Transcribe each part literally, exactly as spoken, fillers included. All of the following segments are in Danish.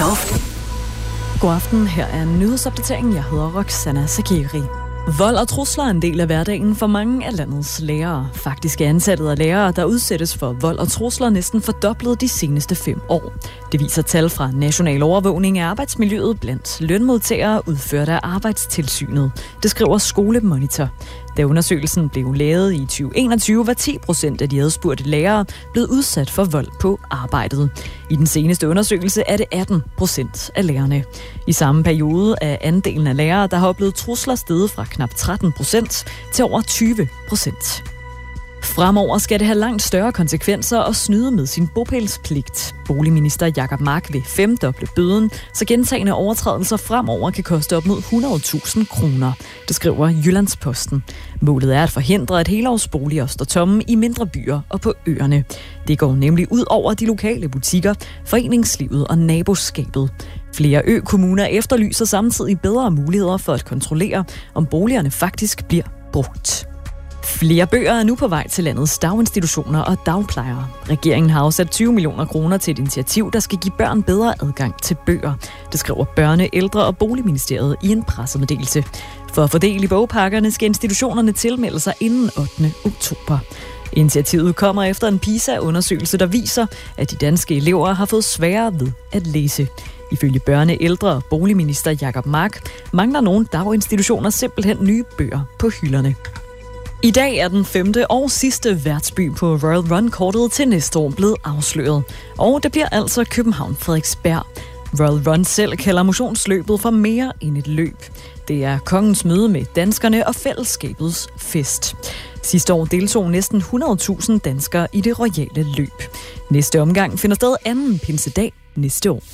Soft. God aften, her er nyhedsopdateringen. Jeg hedder Roxana Sakiri. Vold og trusler er en del af hverdagen for mange af landets lærere. Faktisk er antallet af lærere, der udsættes for vold og trusler, næsten fordoblet de seneste fem år. Det viser tal fra National Overvågning af arbejdsmiljøet blandt lønmodtagere udført af Arbejdstilsynet. Det skriver Skolemonitor. Da undersøgelsen blev lavet i tyve enogtyve, var ti procent af de adspurgte lærere blevet udsat for vold på arbejdet. I den seneste undersøgelse er det atten procent af lærerne. I samme periode er andelen af lærere, der har oplevet trusler, steget fra knap tretten procent til over tyve procent. Fremover skal det have langt større konsekvenser at snyde med sin bopælspligt. Boligminister Jacob Mark vil femdoble bøden, så gentagne overtrædelser fremover kan koste op mod hundrede tusind kroner. Det skriver Jyllandsposten. Målet er at forhindre, at helårsboliger står tomme i mindre byer og på øerne. Det går nemlig ud over de lokale butikker, foreningslivet og naboskabet. Flere ø-kommuner efterlyser samtidig bedre muligheder for at kontrollere, om boligerne faktisk bliver brugt. Flere bøger er nu på vej til landets daginstitutioner og dagplejere. Regeringen har afsat tyve millioner kroner til et initiativ, der skal give børn bedre adgang til bøger. Det skriver Børne-, Ældre- og Boligministeriet i en pressemeddelelse. For at fordele i bogpakkerne skal institutionerne tilmelde sig inden ottende oktober. Initiativet kommer efter en PISA-undersøgelse, der viser, at de danske elever har fået sværere ved at læse. Ifølge børne-, ældre- og boligminister Jacob Mark mangler nogle daginstitutioner simpelthen nye bøger på hylderne. I dag er den femte og sidste værtsby på Royal Run-kortet til næste år blevet afsløret. Og det bliver altså København-Frederiksberg. Royal Run selv kalder motionsløbet for mere end et løb. Det er kongens møde med danskerne og fællesskabets fest. Sidste år deltog næsten hundrede tusind danskere i det royale løb. Næste omgang finder sted anden pinsedag næste år.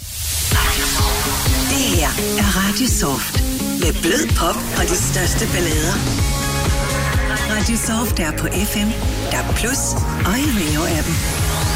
Det her er Radio Soft med blød pop og de største ballader. Radio Soft er på F M, D A B plus og i Rio-appen.